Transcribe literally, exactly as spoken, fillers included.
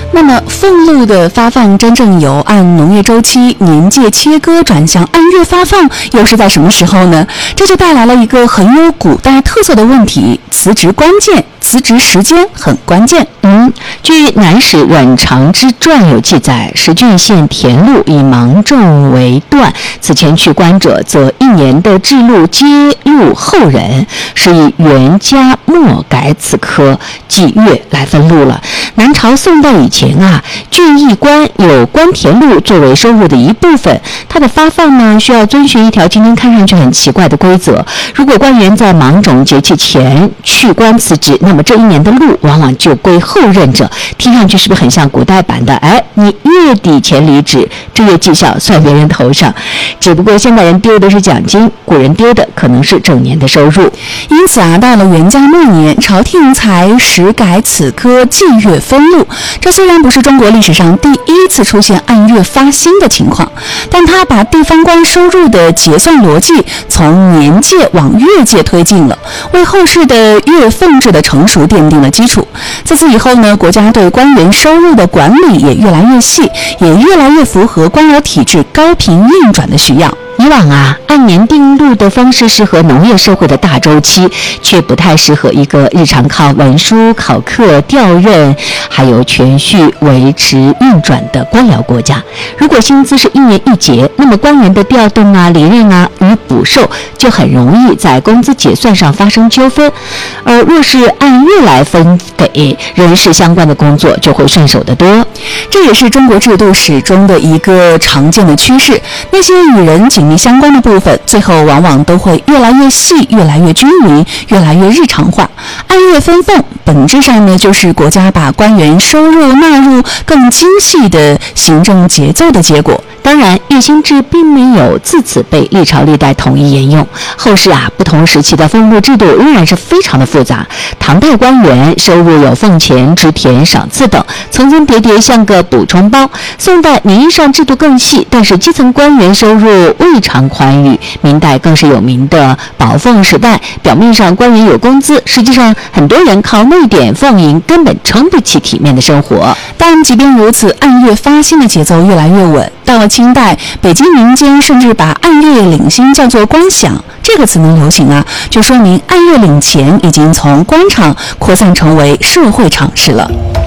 那么俸禄的发放真正由按农业周期年界切割转向按月发放，又是在什么时候呢？这就带来了一个很有古代特色的问题：辞职关键，辞职时间很关键。 嗯，据《南史阮长之传》有记载，石郡县田禄以芒种为段，此前去官者，则一年的制禄皆录后人，是以原家末改此科，计月来分禄了。南朝宋代以前啊，郡邑官有官田禄作为收入的一部分，它的发放呢，需要遵循一条今天看上去很奇怪的规则：如果官员在芒种节气前去官辞职，那么这一年的禄往往就归后任者。听上去是不是很像古代版的？哎，你月底前离职，这月绩效算别人头上。只不过现代人丢的是奖金，古人丢的可能是整年的收入。 因此啊，到了元嘉末年，朝廷才实改此科计月分禄。这虽然不是中国历史上第一次出现按月发薪的情况，但它把地方官收入的结算逻辑从年界往月界推进了，为后世的月俸制的成熟奠定了基础。自此以后呢，国家对官员收入的管理也越来越细，也越来越符合官僚体制高频运转的需要。 以往啊，按年定禄的方式适合农业社会的大周期，却不太适合一个日常靠文书、考课、调任还有全序维持运转的官僚国家。如果薪资是一年一结，那么官员的调动啊、离任啊与补授就很容易在工资结算上发生纠纷。而若是按月来分给，人事相关的工作就会顺手得多。 这也是中国制度始终的一个常见的趋势。那些与人紧密相关的部分，最后往往都会越来越细、越来越均匀、越来越日常化。按月分俸，本质上呢，就是国家把官员收入纳入更精细的行政节奏的结果。 当然，月薪制并没有自此被历朝历代统一沿用。后世啊，不同时期的俸禄制度仍然是非常的复杂。唐代官员收入有俸钱、职田、赏赐等，层层叠叠像个补充包。宋代名义上制度更细，但是基层官员收入未常宽裕。明代更是有名的保俸时代，表面上官员有工资，实际上很多人靠那点俸银根本撑不起体面的生活。 但即便如此，按月发薪的节奏越来越稳。到了清代，北京民间甚至把按月领薪叫做官饷，这个词能流行啊，就说明按月领钱已经从官场扩散成为社会常识了。